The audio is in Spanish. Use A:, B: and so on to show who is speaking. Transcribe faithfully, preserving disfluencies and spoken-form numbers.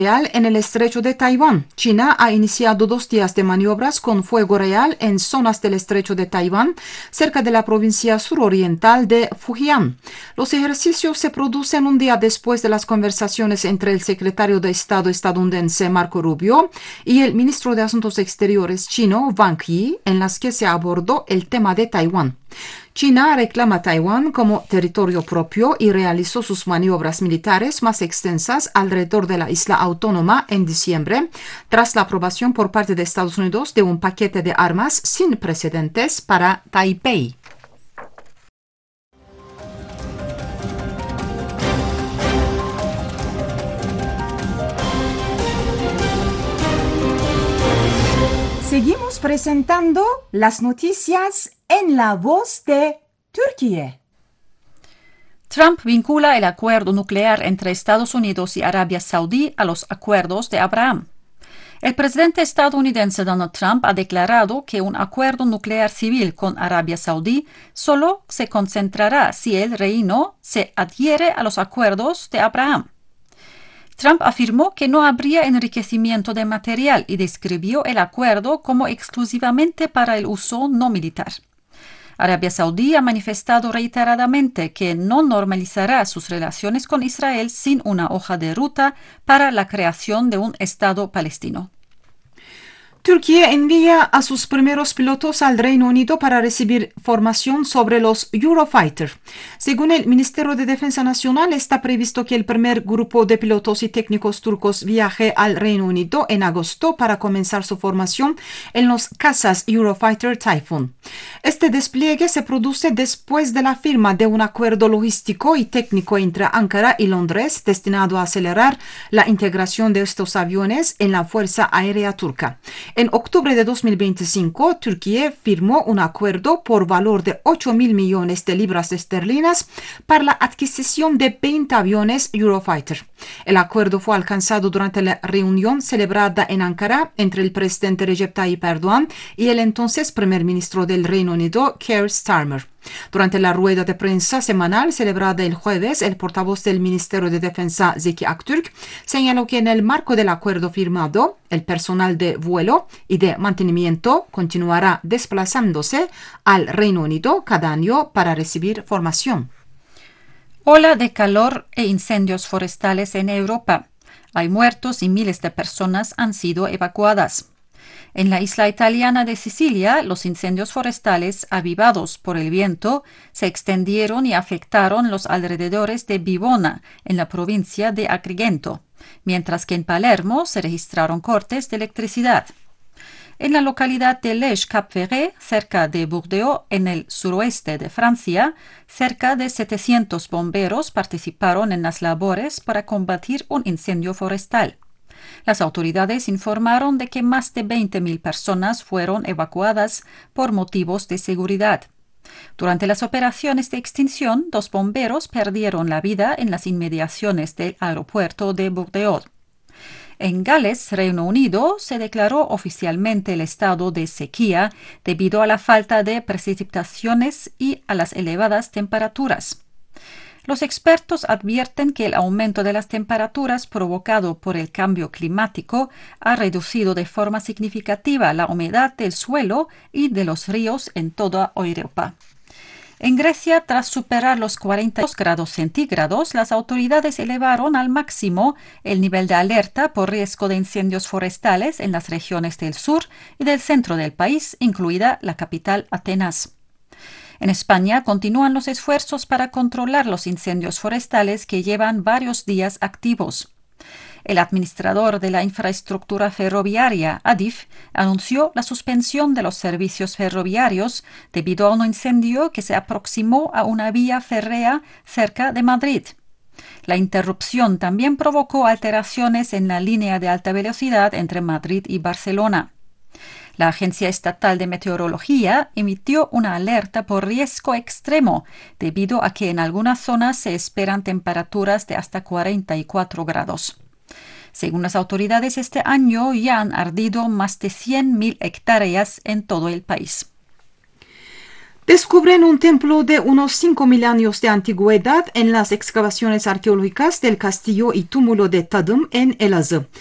A: en el estrecho de Taiwán. China ha iniciado dos días de maniobras con fuego real en zonas del estrecho de Taiwán, cerca de la provincia suroriental de Fujian. Los ejercicios se producen un día después de las conversaciones entre el secretario de Estado estadounidense Marco Rubio y el ministro de Asuntos Exteriores chino Wang Yi, en las que se abordó el tema de Taiwán. China reclama Taiwán como territorio propio y realizó sus maniobras militares más extensas alrededor de la isla autónoma en diciembre, tras la aprobación por parte de Estados Unidos de un paquete de armas sin precedentes para Taipei. Seguimos presentando las noticias en la voz de Turquía.
B: Trump vincula el acuerdo nuclear entre Estados Unidos y Arabia Saudí a los acuerdos de Abraham. El presidente estadounidense Donald Trump ha declarado que un acuerdo nuclear civil con Arabia Saudí solo se concentrará si el reino se adhiere a los acuerdos de Abraham. Trump afirmó que no habría enriquecimiento de material y describió el acuerdo como exclusivamente para el uso no militar. Arabia Saudí ha manifestado reiteradamente que no normalizará sus relaciones con Israel sin una hoja de ruta para la creación de un Estado palestino.
A: Turquía envía a sus primeros pilotos al Reino Unido para recibir formación sobre los Eurofighter. Según el Ministerio de Defensa Nacional, está previsto que el primer grupo de pilotos y técnicos turcos viaje al Reino Unido en agosto para comenzar su formación en los cazas Eurofighter Typhoon. Este despliegue se produce después de la firma de un acuerdo logístico y técnico entre Ankara y Londres destinado a acelerar la integración de estos aviones en la Fuerza Aérea Turca. En octubre de dos mil veinticinco, Turquía firmó un acuerdo por valor de ocho mil millones de libras esterlinas para la adquisición de veinte aviones Eurofighter. El acuerdo fue alcanzado durante la reunión celebrada en Ankara entre el presidente Recep Tayyip Erdogan y el entonces primer ministro del Reino Unido, Keir Starmer. Durante la rueda de prensa semanal celebrada el jueves, el portavoz del Ministerio de Defensa, Zeki Aktürk, señaló que en el marco del acuerdo firmado, el personal de vuelo y de mantenimiento continuará desplazándose al Reino Unido cada año para recibir formación.
B: Ola de calor e incendios forestales en Europa. Hay muertos y miles de personas han sido evacuadas. En la isla italiana de Sicilia, los incendios forestales avivados por el viento se extendieron y afectaron los alrededores de Vivona, en la provincia de Agrigento, mientras que en Palermo se registraron cortes de electricidad. En la localidad de Lège-Cap-Ferret, cerca de Bordeaux, en el suroeste de Francia, cerca de setecientos bomberos participaron en las labores para combatir un incendio forestal. Las autoridades informaron de que más de veinte mil personas fueron evacuadas por motivos de seguridad. Durante las operaciones de extinción, dos bomberos perdieron la vida en las inmediaciones del aeropuerto de Bordeaux. En Gales, Reino Unido, se declaró oficialmente el estado de sequía debido a la falta de precipitaciones y a las elevadas temperaturas. Los expertos advierten que el aumento de las temperaturas provocado por el cambio climático ha reducido de forma significativa la humedad del suelo y de los ríos en toda Europa. En Grecia, tras superar los cuarenta y dos grados centígrados, las autoridades elevaron al máximo el nivel de alerta por riesgo de incendios forestales en las regiones del sur y del centro del país, incluida la capital Atenas. En España continúan los esfuerzos para controlar los incendios forestales que llevan varios días activos. El administrador de la infraestructura ferroviaria, Adif, anunció la suspensión de los servicios ferroviarios debido a un incendio que se aproximó a una vía férrea cerca de Madrid. La interrupción también provocó alteraciones en la línea de alta velocidad entre Madrid y Barcelona. La Agencia Estatal de Meteorología emitió una alerta por riesgo extremo debido a que en algunas zonas se esperan temperaturas de hasta cuarenta y cuatro grados. Según las autoridades, este año ya han ardido más de cien mil hectáreas en todo el país.
A: Descubren un templo de unos cinco mil años de antigüedad en las excavaciones arqueológicas del castillo y túmulo de Tadım en Elazığ.